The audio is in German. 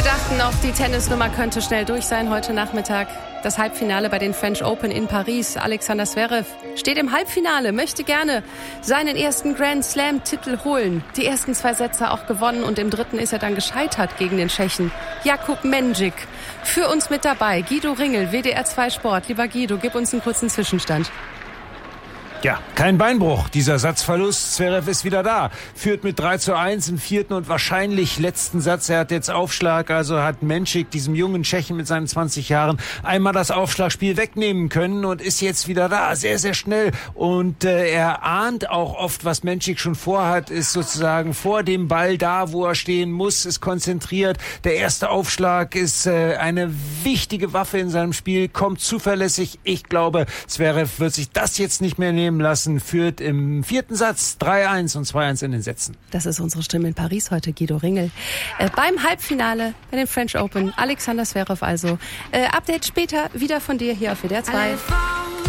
dachten noch, die Tennisnummer könnte schnell durch sein heute Nachmittag. Das Halbfinale bei den French Open in Paris. Alexander Zverev steht im Halbfinale, möchte gerne seinen ersten Grand Slam-Titel holen. Die ersten 2 Sätze auch gewonnen und im dritten ist er dann gescheitert gegen den Tschechen Jakub Mendžić. Für uns mit dabei Guido Ringel, WDR 2 Sport. Lieber Guido, gib uns einen kurzen Zwischenstand. Ja, kein Beinbruch. Dieser Satzverlust. Zverev ist wieder da. Führt mit 3:1 im 4. und wahrscheinlich letzten Satz. Er hat jetzt Aufschlag. Also hat Mendžić, diesem jungen Tschechen mit seinen 20 Jahren, einmal das Aufschlagspiel wegnehmen können und ist jetzt wieder da. Sehr, sehr schnell. Und er ahnt auch oft, was Mendžić schon vorhat, ist sozusagen vor dem Ball da, wo er stehen muss, ist konzentriert. Der erste Aufschlag ist eine wichtige Waffe in seinem Spiel. Kommt zuverlässig. Ich glaube, Zverev wird sich das jetzt nicht mehr nehmen lassen, führt im 4. Satz 3:1 und 2:1 in den Sätzen. Das ist unsere Stimme in Paris heute, Guido Ringel. Beim Halbfinale bei den French Open, Alexander Zverev also. Update später wieder von dir hier auf WDR 2.